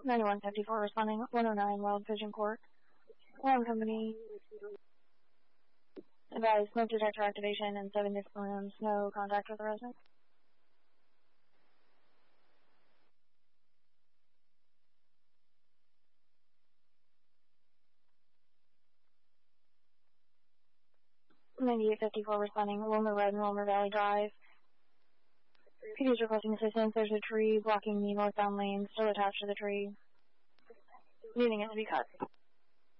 9154 responding, 109 Wild Pigeon Court. Alarm company. Advise smoke detector activation and 7 different rooms. No contact with the resident. (9854) responding, Wilmer Red and Wilmer Valley Drive. PD is requesting assistance. There's a tree blocking the northbound lane, still attached to the tree. Needing it to be cut.